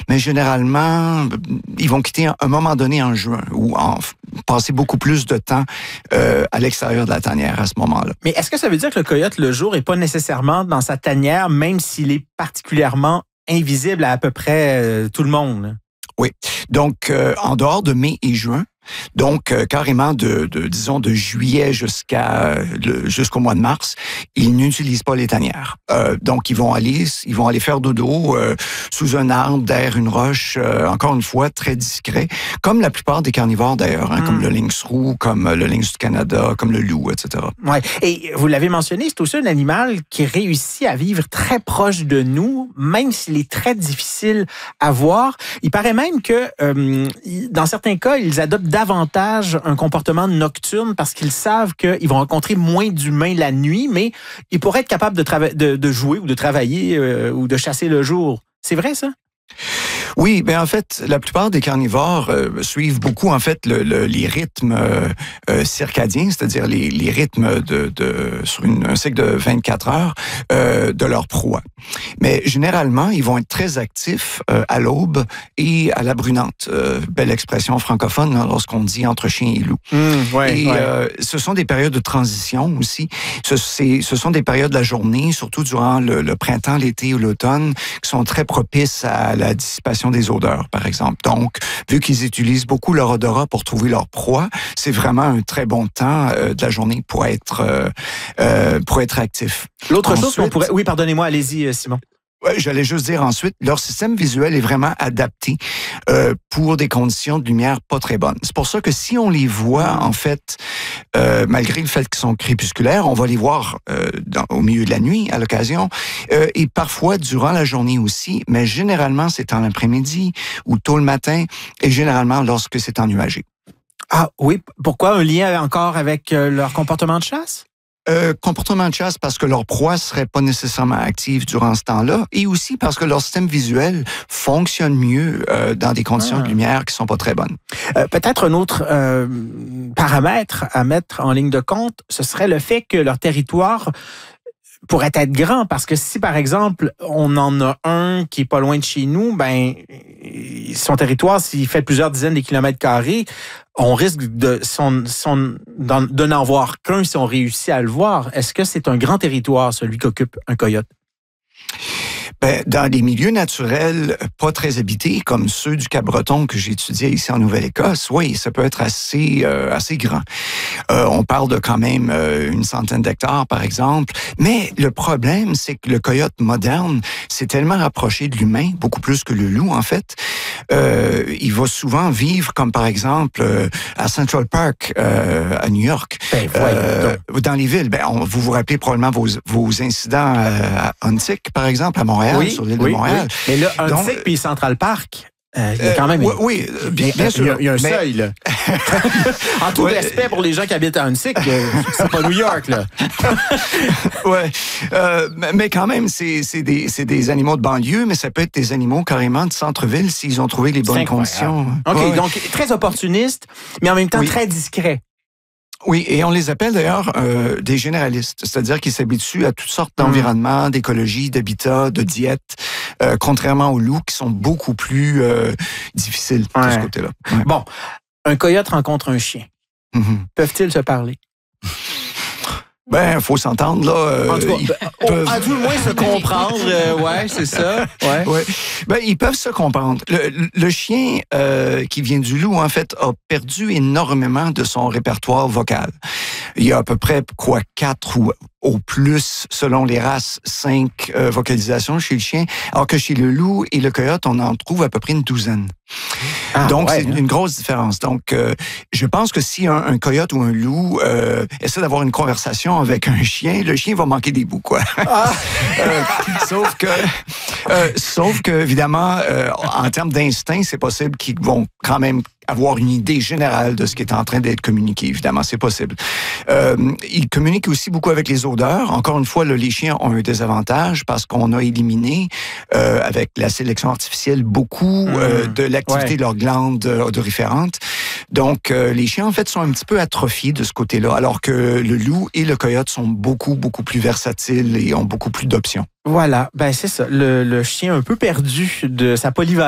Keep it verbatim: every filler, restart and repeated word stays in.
mais généralement, ils vont quitter à un moment donné en juin ou en passer beaucoup plus de temps euh, à l'extérieur de la tanière à ce moment-là. Mais est-ce que ça veut dire que le coyote, le jour, n'est pas nécessairement dans sa tanière, même s'il est particulièrement invisible à à peu près euh, tout le monde? Oui. Donc, euh, en dehors de mai et juin, donc euh, carrément de, de, disons, de juillet jusqu'à le, jusqu'au mois de mars, ils n'utilisent pas les tanières. Euh, donc, ils vont aller, ils vont aller faire dodo euh, sous un arbre, derrière une roche, euh, encore une fois, très discret, comme la plupart des carnivores d'ailleurs, hein, mm. comme le lynx roux, comme le lynx du Canada, comme le loup, et cetera. Ouais. Et vous l'avez mentionné, c'est aussi un animal qui réussit à vivre très proche de nous, même s'il est très difficile à voir. Il paraît même que, euh, dans certains cas, ils adoptent davantage un comportement nocturne parce qu'ils savent qu'ils vont rencontrer moins d'humains la nuit, mais ils pourraient être capables de, trava- de, de jouer ou de travailler euh, ou de chasser le jour. C'est vrai, ça? Oui, ben en fait, la plupart des carnivores euh, suivent beaucoup en fait le, le, les rythmes euh, euh, circadiens, c'est-à-dire les, les rythmes de, de sur une, un cycle de vingt-quatre heures euh, de leur proie. Mais généralement, ils vont être très actifs euh, à l'aube et à la brunante. Euh, belle expression francophone hein, lorsqu'on dit entre chien et loup. Mmh, ouais, et ouais. Euh, ce sont des périodes de transition aussi. Ce, c'est, ce sont des périodes de la journée, surtout durant le, le printemps, l'été ou l'automne, qui sont très propices à la dissipation des odeurs, par exemple. Donc, vu qu'ils utilisent beaucoup leur odorat pour trouver leur proie, c'est vraiment un très bon temps euh, de la journée pour être euh, euh, pour être actif. L'autre Ensuite, chose qu'on pourrait... Oui, pardonnez-moi, allez-y, Simon. Ouais, j'allais juste dire ensuite, leur système visuel est vraiment adapté euh, pour des conditions de lumière pas très bonnes. C'est pour ça que si on les voit, en fait, euh, malgré le fait qu'ils sont crépusculaires, on va les voir euh, dans, au milieu de la nuit, à l'occasion, euh, et parfois durant la journée aussi, mais généralement, c'est en l'après-midi ou tôt le matin, et généralement lorsque c'est ennuagé. Ah oui, pourquoi? Un lien encore avec euh, leur comportement de chasse? Euh, comportement de chasse parce que leur proie serait pas nécessairement active durant ce temps-là et aussi parce que leur système visuel fonctionne mieux euh, dans des conditions ah. de lumière qui sont pas très bonnes. Euh, peut-être un autre euh, paramètre à mettre en ligne de compte, ce serait le fait que leur territoire pourrait être grand parce que si, par exemple, on en a un qui est pas loin de chez nous, ben son territoire, s'il fait plusieurs dizaines de kilomètres carrés, on risque de, son, son, de n'en voir qu'un si on réussit à le voir. Est-ce que c'est un grand territoire, celui qu'occupe un coyote? Ben, dans des milieux naturels pas très habités, comme ceux du Cap-Breton que j'ai étudié ici en Nouvelle-Écosse, oui, ça peut être assez euh, assez grand. Euh, on parle de quand même euh, une centaine d'hectares, par exemple. Mais le problème, c'est que le coyote moderne s'est tellement rapproché de l'humain, beaucoup plus que le loup, en fait. Euh, il va souvent vivre, comme par exemple euh, à Central Park, euh, à New York, ben, euh, dans les villes. Ben, on, vous vous rappelez probablement vos, vos incidents à Huntsic, par exemple, à Montréal. Oui, sur l'île oui, de Montréal. Oui. Mais là, Huntsic puis Central Park, euh, il y a quand même... Euh, oui, oui, bien, bien sûr. Il y a, il y a un mais... seuil, là. En tout ouais. respect pour les gens qui habitent à Huntsic, c'est pas New York, là. Oui, euh, mais quand même, c'est, c'est, des, c'est des animaux de banlieue, mais ça peut être des animaux carrément de centre-ville s'ils ont trouvé les bonnes conditions. OK, ouais. donc très opportunistes, mais en même temps oui. très discrets. Oui, et on les appelle d'ailleurs euh, des généralistes, c'est-à-dire qu'ils s'habituent à toutes sortes d'environnements, mmh. d'écologie, d'habitat, de diète, euh, contrairement aux loups qui sont beaucoup plus euh, difficiles ouais. de ce côté-là. Ouais. Bon, un coyote rencontre un chien. Mmh. Peuvent-ils se parler? Ben, faut s'entendre, là. Euh, en tout cas, ben, peuvent... à tout le moins se comprendre, euh, ouais, c'est ça. Ouais. ouais. Ben, ils peuvent se comprendre. Le, le chien euh, qui vient du loup, en fait, a perdu énormément de son répertoire vocal. Il y a à peu près, quoi, quatre ou au plus, selon les races, cinq euh, vocalisations chez le chien, alors que chez le loup et le coyote, on en trouve à peu près une douzaine. Ah, Donc, ouais, c'est hein? une grosse différence. Donc, euh, je pense que si un, un coyote ou un loup euh, essaie d'avoir une conversation avec un chien, le chien va manquer des bouts, quoi. Ah. euh, sauf que, euh, sauf que, évidemment, euh, en termes d'instinct, c'est possible qu'ils vont quand même avoir une idée générale de ce qui est en train d'être communiqué, évidemment, c'est possible. Euh, ils communiquent aussi beaucoup avec les odeurs. Encore une fois, là, les chiens ont un désavantage parce qu'on a éliminé, euh, avec la sélection artificielle, beaucoup mmh. euh, de l'activité ouais. de leurs glandes odoriférantes. Donc, euh, les chiens, en fait, sont un petit peu atrophiés de ce côté-là, alors que le loup et le coyote sont beaucoup, beaucoup plus versatiles et ont beaucoup plus d'options. Voilà, ben c'est ça. Le, le chien un peu perdu de sa polyvalence